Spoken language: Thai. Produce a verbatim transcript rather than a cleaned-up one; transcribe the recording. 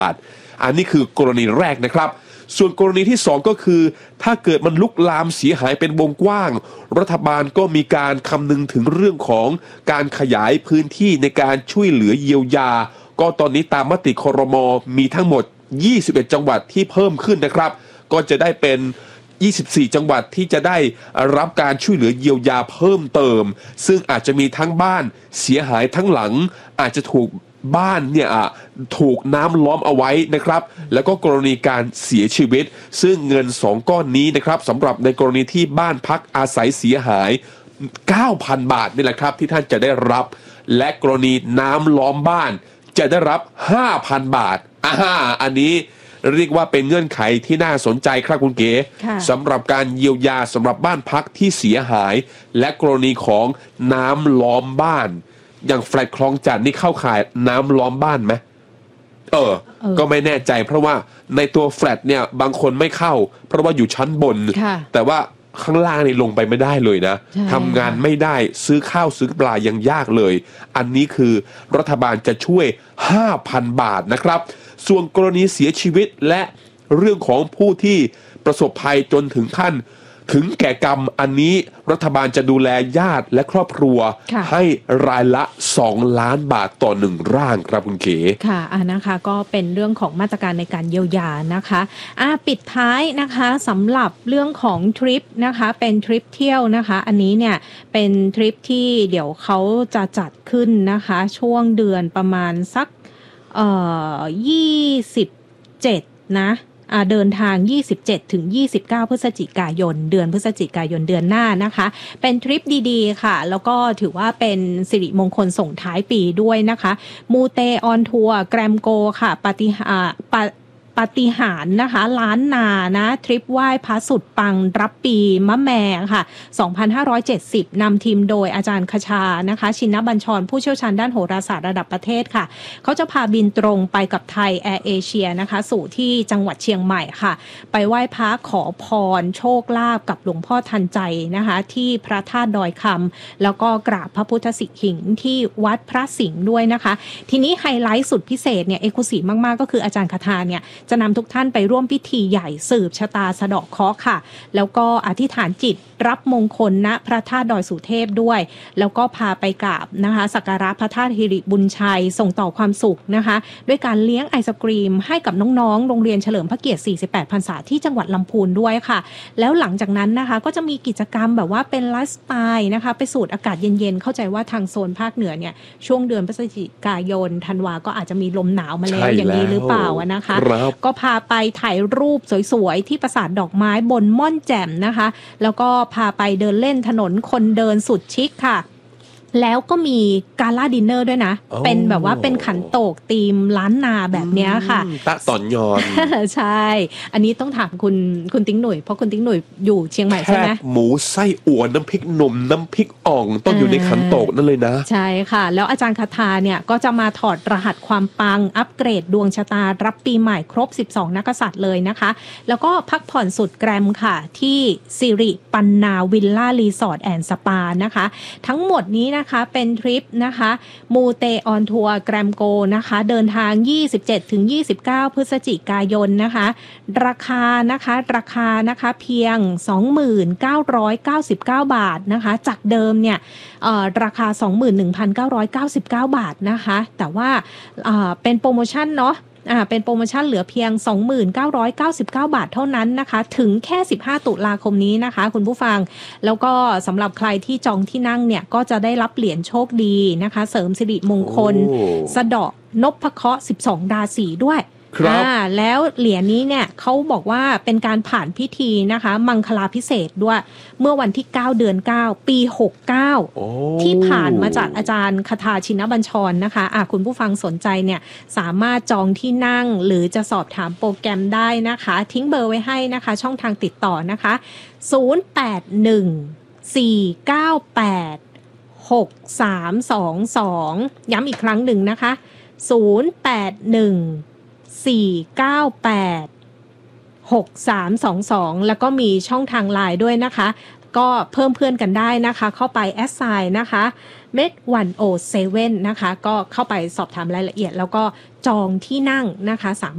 อันนี้คือกรณีแรกนะครับส่วนกรณีที่สองก็คือถ้าเกิดมันลุกลามเสียหายเป็นวงกว้างรัฐบาลก็มีการคำนึงถึงเรื่องของการขยายพื้นที่ในการช่วยเหลือเยียวยาก็ตอนนี้ตามมติครม.มีทั้งหมดยี่สิบเอ็ดจังหวัดที่เพิ่มขึ้นนะครับก็จะได้เป็นยี่สิบสี่จังหวัดที่จะได้รับการช่วยเหลือเยียวยาเพิ่มเติมซึ่งอาจจะมีทั้งบ้านเสียหายทั้งหลังอาจจะถูกบ้านเนี่ยถูกน้ำล้อมเอาไว้นะครับแล้วก็กรณีการเสียชีวิตซึ่งเงินสองก้อนนี้นะครับสำหรับในกรณีที่บ้านพักอาศัยเสียหาย เก้าพัน บาทนี่แหละครับที่ท่านจะได้รับและกรณีน้ำล้อมบ้านจะได้รับ ห้าพัน บาทอ่าอันนี้เรียกว่าเป็นเงื่อนไขที่น่าสนใจครับคุณเก๋สำหรับการเยียวยาสำหรับบ้านพักที่เสียหายและกรณีของน้ำล้อมบ้านอย่างแฟลตคลองจันทน์นี่เข้าข่ายน้ำล้อมบ้านไหมเออ เออก็ไม่แน่ใจเพราะว่าในตัวแฟลตเนี่ยบางคนไม่เข้าเพราะว่าอยู่ชั้นบนแต่ว่าข้างล่างนี่ลงไปไม่ได้เลยนะทำงานไม่ได้ซื้อข้าวซื้อปลายังยากเลยอันนี้คือรัฐบาลจะช่วย ห้าพัน บาทนะครับส่วนกรณีเสียชีวิตและเรื่องของผู้ที่ประสบภัยจนถึงขั้นถึงแก่กรรมอันนี้รัฐบาลจะดูแลญาติและครอบครัวให้รายละสองล้านบาทต่อหนึ่งร่างครับคุณเก๋ค่ะอ่านะคะก็เป็นเรื่องของมาตรการในการเยียวยานะคะอ่าปิดท้ายนะคะสำหรับเรื่องของทริปนะคะเป็นทริปเที่ยวนะคะอันนี้เนี่ยเป็นทริปที่เดี๋ยวเขาจะจัดขึ้นนะคะช่วงเดือนประมาณสักเอ่อยี่สิบเจ็ดนะเดินทาง ยี่สิบเจ็ดถึงยี่สิบเก้า พฤศจิกายนเดือนพฤศจิกายนเดือนหน้านะคะเป็นทริปดีๆค่ะแล้วก็ถือว่าเป็นสิริมงคลส่งท้ายปีด้วยนะคะมูเตออนทัวร์แกรมโกค่ะปฏิหาปปฏิหารนะคะล้านนานะทริปไหว้พระสุดปังรับปีมะแมงค่ะสองพันห้าร้อยเจ็ดสิบนำทีมโดยอาจารย์คชานะคะชินบัญชรผู้เชี่ยวชาญด้านโหราศาสตร์ระดับประเทศค่ะเขาจะพาบินตรงไปกับไทยแอร์เอเชียนะคะสู่ที่จังหวัดเชียงใหม่ค่ะไปไหว้พระขอพรโชคลาภกับหลวงพ่อทันใจนะคะที่พระธาตุดอยคำแล้วก็กราบพระพุทธสิหิงค์ที่วัดพระสิงห์ด้วยนะคะทีนี้ไฮไลท์สุดพิเศษเนี่ยเอกลุศิมากๆก็คืออาจารย์คชาเนี่ยจะนำทุกท่านไปร่วมพิธีใหญ่สืบชะตาสะเดาะเคราะห์ค่ะแล้วก็อธิษฐานจิตรับมงคลณพระธาตุดอยสุเทพด้วยแล้วก็พาไปกราบนะคะสักการะพระธาตุหิริบุญชัยส่งต่อความสุขนะคะด้วยการเลี้ยงไอศกรีมให้กับน้องๆโรงเรียนเฉลิมพระเกียรติสี่สิบแปดพรรษาที่จังหวัดลำพูนด้วยค่ะแล้วหลังจากนั้นนะคะก็จะมีกิจกรรมแบบว่าเป็นไลฟ์สไตล์นะคะไปสูดอากาศเย็นๆเข้าใจว่าทางโซนภาคเหนือเนี่ยช่วงเดือนพฤศจิกายนธันวาก็อาจจะมีลมหนาวมาแล้วอย่างนี้หรือเปล่านะคะก็พาไปถ่ายรูปสวยๆที่ปราสาทดอกไม้บนม่อนแจ่มนะคะแล้วก็พาไปเดินเล่นถนนคนเดินสุดชิคค่ะแล้วก็มีกาล่าดินเนอร์ด้วยนะเป็นแบบว่าเป็นขันโตกธีมล้านนาแบบนี้ค่ะตะตอนยอนใช่อันนี้ต้องถามคุณคุณติ๊งหนุ่ยเพราะคุณติ๊งหนุ่ยอยู่เชียงใหม่ใช่ไหมหมูไส้อั่วน้ำพริกหนุ่มน้ำพริกอ่องต้องอยู่ในขันโตกนั่นเลยนะใช่ค่ะแล้วอาจารย์คทาเนี่ยก็จะมาถอดรหัสความปังอัปเกรดดวงชะตารับปีใหม่ครบสิบสองนักษัตริย์เลยนะคะแล้วก็พักผ่อนสุดแกรมค่ะที่สิริปันนาวิลล่ารีสอร์ทแอนด์สปานะคะทั้งหมดนี้นะคะเป็นทริปนะคะมูเตออนทัวร์แกรมโกนะคะเดินทาง ยี่สิบเจ็ดถึงยี่สิบเก้า พฤศจิกายนนะคะราคานะคะราคานะคะเพียง สองหมื่นเก้าพันเก้าสิบเก้า บาทนะคะจากเดิมเนี่ยเอ่อราคา สองหมื่นหนึ่งพันเก้าร้อยเก้าสิบเก้า บาทนะคะแต่ว่าเอ่อเป็นโปรโมชั่นเนาะอ่าเป็นโปรโมชั่นเหลือเพียง สองหมื่นเก้าพันเก้าสิบเก้า บาทเท่านั้นนะคะถึงแค่สิบห้าตุลาคมนี้นะคะคุณผู้ฟังแล้วก็สำหรับใครที่จองที่นั่งเนี่ยก็จะได้รับเหรียญโชคดีนะคะเสริมสิริมงคลสะเดาะนพเคราะห์สิบสองราศีด้วยอ่าแล้วเหรียญนี้เนี่ยเขาบอกว่าเป็นการผ่านพิธีนะคะมังคลาพิเศษด้วยเมื่อวันที่เก้าเดือนเก้าปีหกสิบเก้าที่ผ่านมาจากอาจารย์คทาชินบัญชรนะคะอ่ะคุณผู้ฟังสนใจเนี่ยสามารถจองที่นั่งหรือจะสอบถามโปรแกรมได้นะคะทิ้งเบอร์ไว้ให้นะคะช่องทางติดต่อนะคะศูนย์ แปด หนึ่ง สี่ เก้า แปด หก สาม สอง สองย้ำอีกครั้งหนึ่งนะคะศูนย์ แปด หนึ่ง สี่ เก้า แปด หก สาม สอง สองแล้วก็มีช่องทางไลน์ด้วยนะคะก็เพิ่มเพื่อนกันได้นะคะเข้าไปแอดไซน์นะคะเมดหนึ่งศูนย์เจ็ดนะคะก็เข้าไปสอบถามรายละเอียดแล้วก็จองที่นั่งนะคะสาม